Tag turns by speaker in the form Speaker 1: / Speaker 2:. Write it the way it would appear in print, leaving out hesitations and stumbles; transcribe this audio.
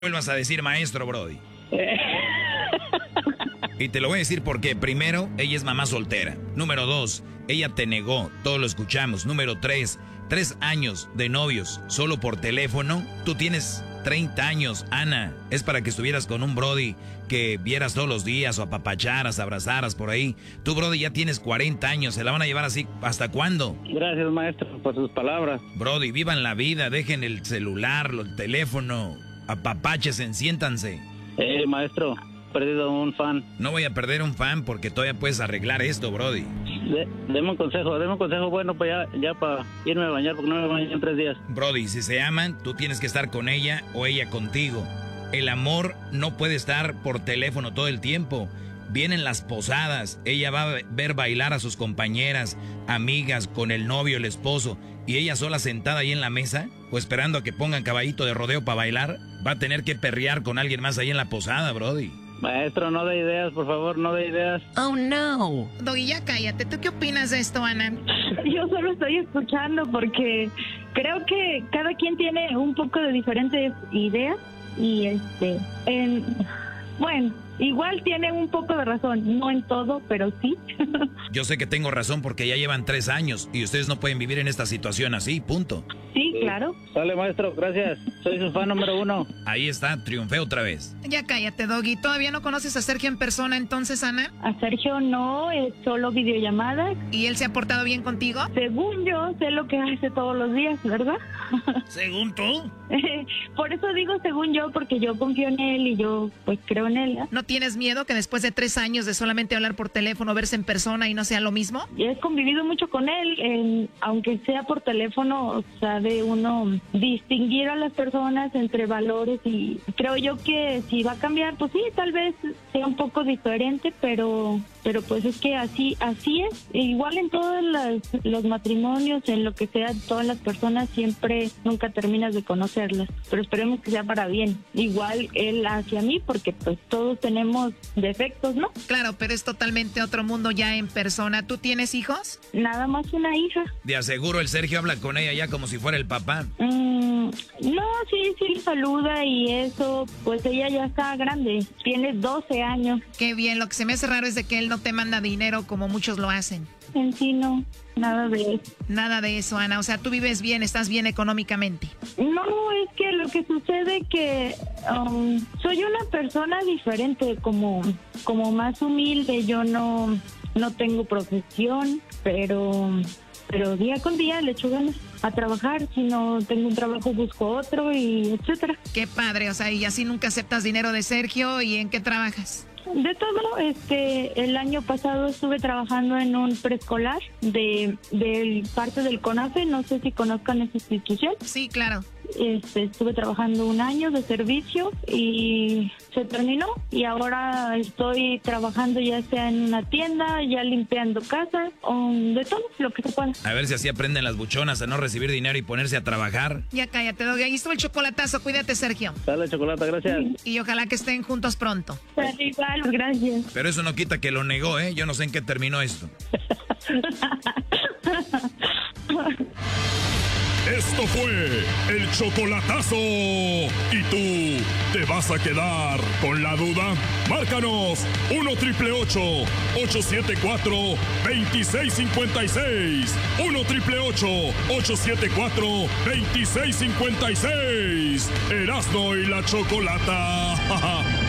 Speaker 1: vuelvas a decir maestro, Brody. Y te lo voy a decir porque, primero, ella es mamá soltera. Número 2, ella te negó, todos lo escuchamos. Número 3, 3 años de novios solo por teléfono. Tú tienes 30 años, Ana. Es para que estuvieras con un Brody que vieras todos los días o apapacharas, abrazaras por ahí. Tú, Brody, ya tienes 40 años. ¿Se la van a llevar así hasta cuándo?
Speaker 2: Gracias, maestro, por sus palabras.
Speaker 1: Brody, vivan la vida, dejen el celular, el teléfono, apapáchesen, siéntanse.
Speaker 2: Maestro, he perdido un fan.
Speaker 1: No voy a perder un fan porque todavía puedes arreglar esto, Brody.
Speaker 2: Deme un consejo bueno, pues ya para irme a bañar, porque no me baño en 3 días.
Speaker 1: Brody, si se aman, tú tienes que estar con ella o ella contigo. El amor no puede estar por teléfono todo el tiempo. Vienen las posadas, ella va a ver bailar a sus compañeras, amigas, con el novio, el esposo, y ella sola sentada ahí en la mesa, o esperando a que pongan caballito de rodeo para bailar, va a tener que perrear con alguien más ahí en la posada, Brody.
Speaker 2: Maestro, no de ideas, por favor, no de ideas.
Speaker 3: Oh, no.
Speaker 4: Doggy, ya cállate. ¿Tú qué opinas de esto, Ana?
Speaker 5: Yo solo estoy escuchando porque creo que cada quien tiene un poco de diferentes ideas y bueno, igual tiene un poco de razón, no en todo, pero sí.
Speaker 1: Yo sé que tengo razón porque ya llevan 3 años y ustedes no pueden vivir en esta situación así, punto.
Speaker 5: Sí, claro.
Speaker 2: Sale, maestro, gracias. Soy su fan número 1.
Speaker 1: Ahí está, triunfé otra vez.
Speaker 4: Ya cállate, Doggy. ¿Todavía no conoces a Sergio en persona entonces, Ana?
Speaker 5: A Sergio no, es solo videollamadas.
Speaker 4: ¿Y él se ha portado bien contigo?
Speaker 5: Según yo, sé lo que hace todos los días, ¿verdad?
Speaker 1: ¿Según tú?
Speaker 5: Por eso digo según yo, porque yo confío en él y yo pues creo en él.
Speaker 4: ¿No tienes miedo que después de 3 años de solamente hablar por teléfono, verse en persona y no sea lo mismo?
Speaker 5: He convivido mucho con él, aunque sea por teléfono, sabe uno distinguir a las personas entre valores y creo yo que si va a cambiar, pues sí, tal vez sea un poco diferente, pero pues es que así es. Igual en todos los matrimonios, en lo que sea, todas las personas siempre nunca terminas de conocerlas, pero esperemos que sea para bien. Igual él hacia mí, porque pues todos tenemos defectos, ¿no?
Speaker 4: Claro, pero es totalmente otro mundo ya en persona. ¿Tú tienes hijos?
Speaker 5: Nada más una hija.
Speaker 1: De aseguro el Sergio habla con ella ya como si fuera el papá.
Speaker 5: No, sí le saluda y eso, pues ella ya está grande, tiene 12 años.
Speaker 4: Qué bien, lo que se me hace raro es de que él no te manda dinero como muchos lo hacen.
Speaker 5: En sí no, nada de eso.
Speaker 4: Nada de eso, Ana, o sea, tú vives bien, estás bien económicamente.
Speaker 5: No, es que lo que sucede que soy una persona diferente, como más humilde, yo no tengo profesión, pero día con día le echo ganas a trabajar. Si no tengo un trabajo, busco otro y etcétera.
Speaker 4: Qué padre, o sea, y así nunca aceptas dinero de Sergio. ¿Y en qué trabajas?
Speaker 5: De todo, el año pasado estuve trabajando en un preescolar de parte del CONAFE, no sé si conozcan esa institución.
Speaker 4: Sí, claro.
Speaker 5: Estuve trabajando 1 año de servicio y se terminó y ahora estoy trabajando ya sea en una tienda, ya limpiando casas, de todo lo que se pueda.
Speaker 1: A ver si así aprenden las buchonas a no recibir dinero y ponerse a trabajar.
Speaker 4: Ya cállate, Doggy. Ahí estuvo el chocolatazo. Cuídate, Sergio.
Speaker 2: Dale, chocolate, gracias.
Speaker 4: Y ojalá que estén juntos pronto.
Speaker 5: Igual, gracias.
Speaker 1: Pero eso no quita que lo negó, ¿eh? Yo no sé en qué terminó esto.
Speaker 6: Esto fue el chocolatazo. ¿Y tú te vas a quedar con la duda? Márcanos 1-888-874-2656. 1-888-874-2656. Erasmo y la Chocolata.